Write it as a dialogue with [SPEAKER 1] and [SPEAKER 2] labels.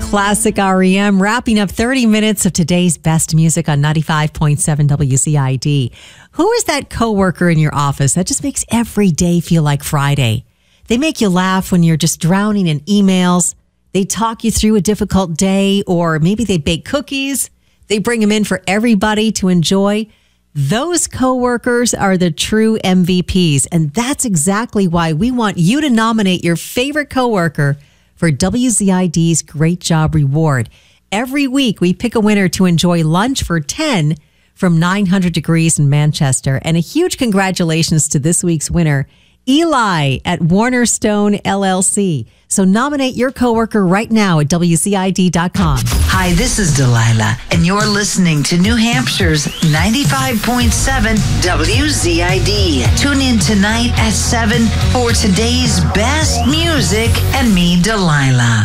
[SPEAKER 1] classic REM, wrapping up 30 minutes of today's best music on 95.7 WCID. Who is that coworker in your office that just makes every day feel like Friday? They make you laugh when you're just drowning in emails. They talk you through a difficult day, or maybe they bake cookies. They bring them in for everybody to enjoy. Those coworkers are the true MVPs, and that's exactly why we want you to nominate your favorite coworker for WCID's Great Job Reward. Every week, we pick a winner to enjoy lunch for 10 from 900 Degrees in Manchester. And a huge congratulations to this week's winner, Eli at Warner Stone LLC. So nominate your coworker right now at WCID.com.
[SPEAKER 2] Hi, this is Delilah, and you're listening to New Hampshire's 95.7 WZID. Tune in tonight at 7 for today's best music and me, Delilah.